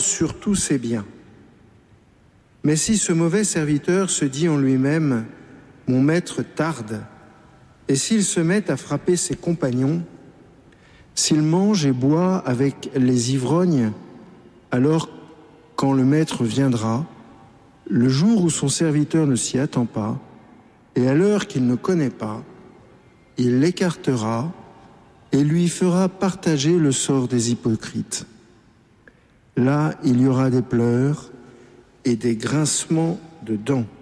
sur tous ses biens. Mais si ce mauvais serviteur se dit en lui-même « Mon maître tarde », et s'il se met à frapper ses compagnons, s'il mange et boit avec les ivrognes, alors quand le maître viendra, le jour où son serviteur ne s'y attend pas, et à l'heure qu'il ne connaît pas, il l'écartera et lui fera partager le sort des hypocrites. Là, il y aura des pleurs et des grincements de dents.